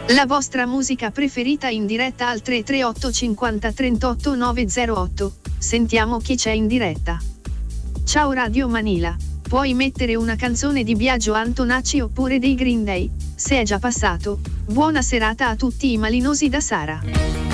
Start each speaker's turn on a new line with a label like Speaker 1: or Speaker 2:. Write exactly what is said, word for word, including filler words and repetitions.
Speaker 1: La vostra musica preferita in diretta al tre tre otto cinquanta trentotto novecentotto. Sentiamo chi c'è in diretta. Ciao Radio Manila, puoi mettere una canzone di Biagio Antonacci oppure dei Green Day? Se è già passato, buona serata a tutti i malinosi da Sara.